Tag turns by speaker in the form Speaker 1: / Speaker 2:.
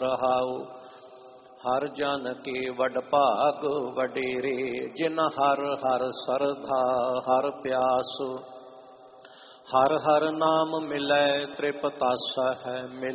Speaker 1: रहाऊ। हर जन के वड भाग वडेरे, जिन हर हर सरधा हर प्यास। हर हर नाम मिलै तृप्त आसा है,